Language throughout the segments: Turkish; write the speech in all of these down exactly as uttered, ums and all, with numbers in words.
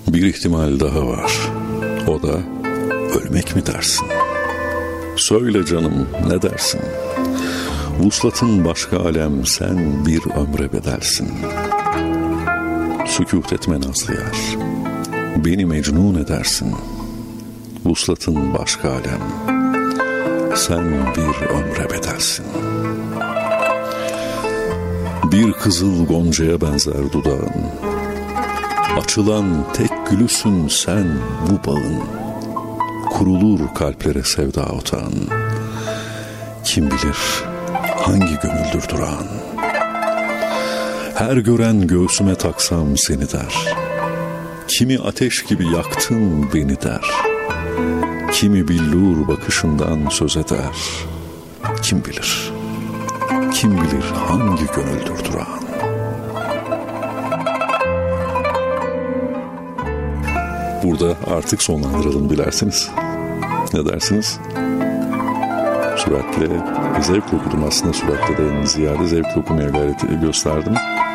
Bir ihtimal daha var. O da ölmek mi dersin? Söyle canım, ne dersin? Vuslatın başka alem, sen bir ömre bedelsin. Sükût etme nazlı yar, beni mecnun edersin. Vuslatın başka alem, sen bir ömre bedelsin. Bir kızıl goncaya benzer dudağın, açılan tek gülüsün sen bu bağın. Kurulur kalplere sevda otağın, kim bilir hangi gönüldür durağın. Her gören göğsüme taksam seni der, kimi ateş gibi yaktın beni der. Kimi billur bakışından söz eder, kim bilir, kim bilir hangi gönüldür durağın. Burada artık sonlandıralım dilersiniz. Ne dersiniz? Süratle zevkle okudum, aslında süratle de ziyade zevkle okumaya gayret gösterdim.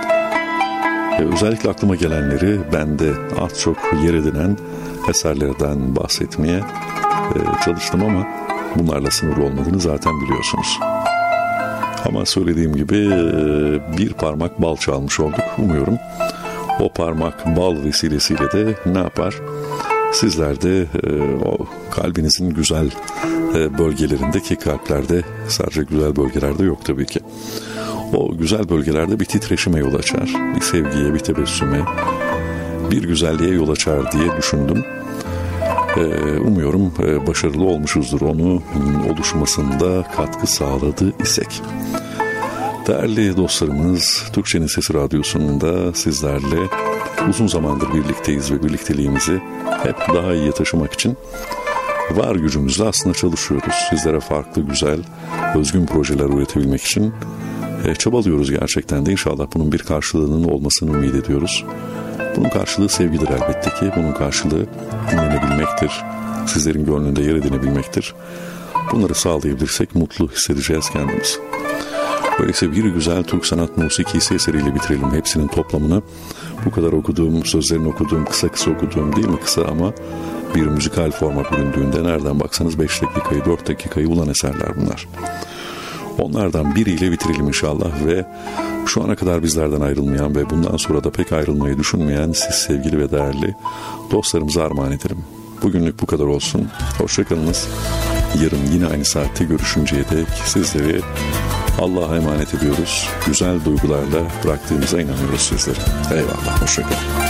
Ee, özellikle aklıma gelenleri ben de az çok yer edinen eserlerden bahsetmeye e, çalıştım ama bunlarla sınırlı olmadığını zaten biliyorsunuz. Ama söylediğim gibi e, bir parmak bal çalmış olduk. Umuyorum o parmak bal vesilesiyle de ne yapar? Sizler de e, o kalbinizin güzel e, bölgelerindeki, kalplerde sadece güzel bölgelerde yok tabii ki. O güzel bölgelerde bir titreşime yol açar, bir sevgiye, bir tebessüme, bir güzelliğe yol açar diye düşündüm. E, umuyorum e, başarılı olmuşuzdur, onu oluşmasında katkı sağladı isek. Değerli dostlarımız, Türkçenin Sesi Radyosu'nda sizlerle uzun zamandır birlikteyiz ve birlikteliğimizi hep daha iyiye taşımak için var gücümüzle aslında çalışıyoruz. Sizlere farklı, güzel, özgün projeler üretebilmek için e, çabalıyoruz gerçekten de. İnşallah bunun bir karşılığının olmasını ümit ediyoruz. Bunun karşılığı sevgidir elbette ki. Bunun karşılığı dinlenebilmektir. Sizlerin gönlünde yer edinebilmektir. Bunları sağlayabilirsek mutlu hissedeceğiz kendimizi. Öyleyse bir güzel Türk sanat musikisi eseriyle bitirelim hepsinin toplamını. Bu kadar okuduğum, sözlerini okuduğum, kısa kısa okuduğum, değil mi kısa ama bir müzikal forma büründüğünde nereden baksanız beş dakikayı, dört dakikayı bulan eserler bunlar. Onlardan biriyle bitirelim inşallah ve şu ana kadar bizlerden ayrılmayan ve bundan sonra da pek ayrılmayı düşünmeyen siz sevgili ve değerli dostlarımıza armağan edelim. Bugünlük bu kadar olsun. Hoşçakalınız. Yarın yine aynı saatte görüşünceye dek sizleri Allah'a emanet ediyoruz. Güzel duygularla bıraktığımıza inanıyoruz sizleri. Eyvallah, hoşçakalın.